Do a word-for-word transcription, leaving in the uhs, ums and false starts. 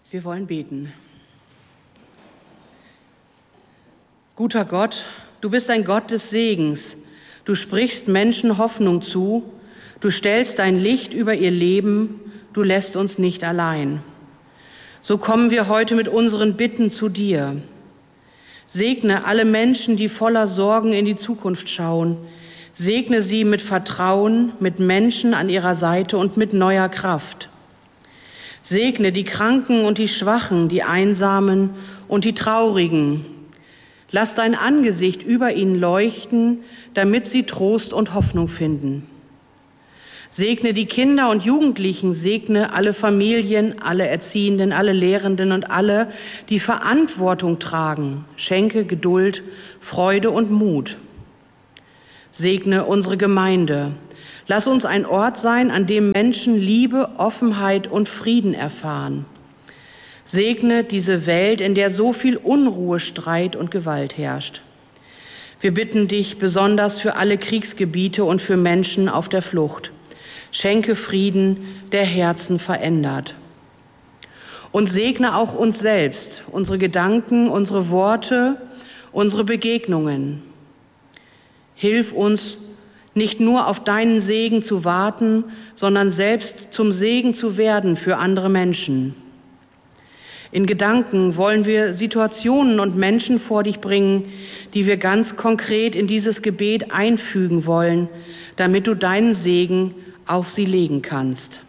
Wir wollen beten. Guter Gott, du bist ein Gott des Segens. Du sprichst Menschen Hoffnung zu. Du stellst dein Licht über ihr Leben. Du lässt uns nicht allein. So kommen wir heute mit unseren Bitten zu dir. Segne alle Menschen, die voller Sorgen in die Zukunft schauen. Segne sie mit Vertrauen, mit Menschen an ihrer Seite und mit neuer Kraft. Segne die Kranken und die Schwachen, die Einsamen und die Traurigen. Lass dein Angesicht über ihnen leuchten, damit sie Trost und Hoffnung finden. Segne die Kinder und Jugendlichen, segne alle Familien, alle Erziehenden, alle Lehrenden und alle, die Verantwortung tragen. Schenke Geduld, Freude und Mut. Segne unsere Gemeinde. Lass uns ein Ort sein, an dem Menschen Liebe, Offenheit und Frieden erfahren. Segne diese Welt, in der so viel Unruhe, Streit und Gewalt herrscht. Wir bitten dich besonders für alle Kriegsgebiete und für Menschen auf der Flucht. Schenke Frieden, der Herzen verändert. Und segne auch uns selbst, unsere Gedanken, unsere Worte, unsere Begegnungen. Hilf uns, nicht nur auf deinen Segen zu warten, sondern selbst zum Segen zu werden für andere Menschen. In Gedanken wollen wir Situationen und Menschen vor dich bringen, die wir ganz konkret in dieses Gebet einfügen wollen, damit du deinen Segen auf sie legen kannst.